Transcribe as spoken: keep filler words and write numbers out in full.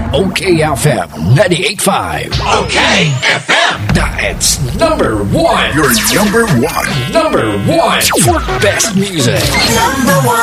OK F M ninety-eight point five. OK F M. That's number one. You're number one. Number one for best music. Number one.